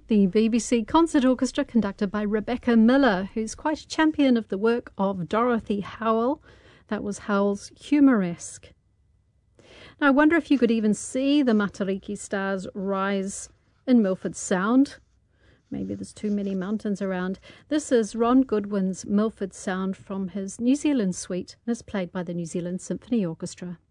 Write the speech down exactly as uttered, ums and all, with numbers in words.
The B B C Concert Orchestra, conducted by Rebecca Miller, who's quite a champion of the work of Dorothy Howell. That was Howell's Humoresque. Now, I wonder if you could even see the Matariki stars rise in Milford Sound. Maybe there's too many mountains around. This is Ron Goodwin's Milford Sound from his New Zealand suite, and is played by the New Zealand Symphony Orchestra.